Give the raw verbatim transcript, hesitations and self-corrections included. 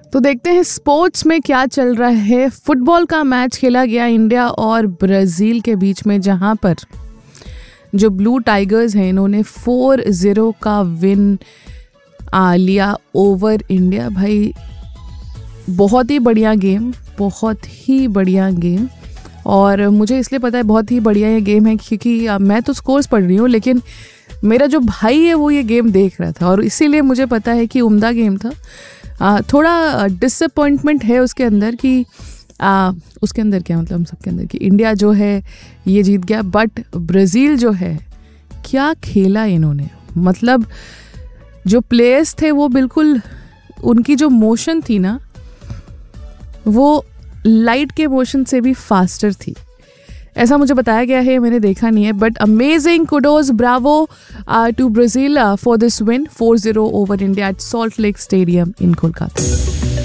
तो देखते हैं स्पोर्ट्स में क्या चल रहा है। फुटबॉल का मैच खेला गया इंडिया और ब्राज़ील के बीच में, जहां पर जो ब्लू टाइगर्स हैं इन्होंने फोर ज़ीरो का विन आ लिया ओवर इंडिया। भाई बहुत ही बढ़िया गेम, बहुत ही बढ़िया गेम। और मुझे इसलिए पता है बहुत ही बढ़िया ये गेम है क्योंकि मैं तो स्कोर्स पढ़ रही हूँ, लेकिन मेरा जो भाई है वो ये गेम देख रहा था और इसीलिए मुझे पता है कि उम्दा गेम था। आ, थोड़ा डिसअपॉइंटमेंट है उसके अंदर कि आ, उसके अंदर क्या मतलब हम सबके अंदर कि इंडिया जो है ये जीत गया, बट ब्राज़ील जो है क्या खेला इन्होंने। मतलब जो प्लेयर्स थे वो बिल्कुल, उनकी जो मोशन थी ना वो लाइट के मोशन से भी फास्टर थी, ऐसा मुझे बताया गया है, मैंने देखा नहीं है। But amazing, kudos, Bravo to Brazil for this win four zero over India at salt lake stadium in Kolkata.